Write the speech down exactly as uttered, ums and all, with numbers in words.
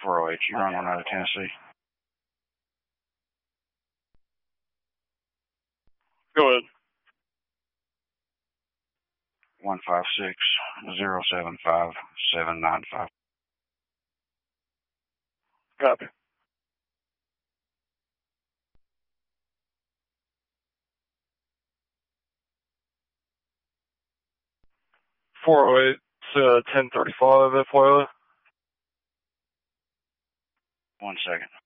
four oh eight, you run one out of Tennessee. Go ahead. one five six, zero seven five, seven nine five. Copy. four oh eight, uh, ten thirty-five F Y I. One second.